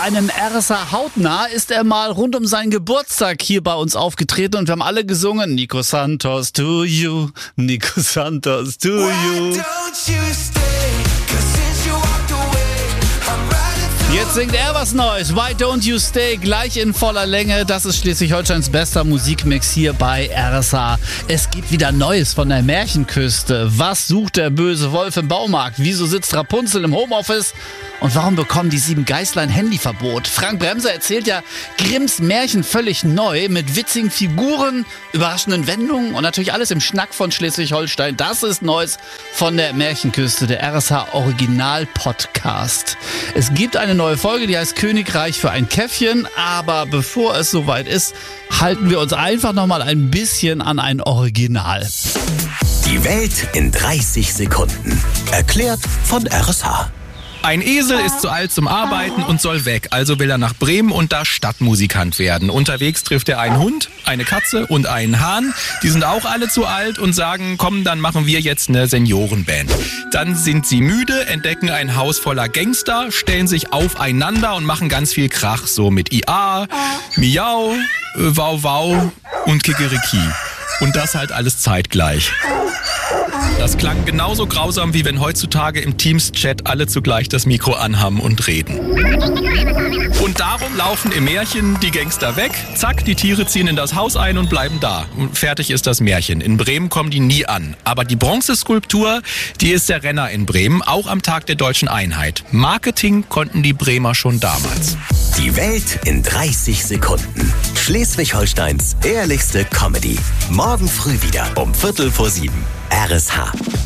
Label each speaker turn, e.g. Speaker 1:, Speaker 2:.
Speaker 1: einen RSA hautnah ist er mal rund um seinen Geburtstag hier bei uns aufgetreten und wir haben alle gesungen: Nico Santos to you, Nico Santos to you. Jetzt singt er was Neues. Why Don't You Stay? Gleich in voller Länge. Das ist Schleswig-Holsteins bester Musikmix hier bei RSA. Es gibt wieder Neues von der Märchenküste. Was sucht der böse Wolf im Baumarkt? Wieso sitzt Rapunzel im Homeoffice? Und warum bekommen die 7 Geißlein Handyverbot? Frank Bremser erzählt ja Grimms Märchen völlig neu mit witzigen Figuren, überraschenden Wendungen und natürlich alles im Schnack von Schleswig-Holstein. Das ist Neues von der Märchenküste, der RSA Original Podcast. Es gibt eine neue Folge, die heißt Königreich für ein Käffchen. Aber bevor es soweit ist, halten wir uns einfach noch mal ein bisschen an ein Original.
Speaker 2: Die Welt in 30 Sekunden. Erklärt von RSA.
Speaker 3: Ein Esel ist zu alt zum Arbeiten und soll weg, also will er nach Bremen und da Stadtmusikant werden. Unterwegs trifft er einen Hund, eine Katze und einen Hahn. Die sind auch alle zu alt und sagen, komm, dann machen wir jetzt eine Seniorenband. Dann sind sie müde, entdecken ein Haus voller Gangster, stellen sich aufeinander und machen ganz viel Krach, so mit IA, Miau, Wow Wow und Kikeriki. Und das halt alles zeitgleich. Das klang genauso grausam, wie wenn heutzutage im Teams-Chat alle zugleich das Mikro anhaben und reden. Und darum laufen im Märchen die Gangster weg, zack, die Tiere ziehen in das Haus ein und bleiben da. Und fertig ist das Märchen. In Bremen kommen die nie an. Aber die Bronzeskulptur, die ist der Renner in Bremen, auch am Tag der Deutschen Einheit. Marketing konnten die Bremer schon damals.
Speaker 2: Die Welt in 30 Sekunden. Schleswig-Holsteins ehrlichste Comedy. Morgen früh wieder um 6:45. RSA.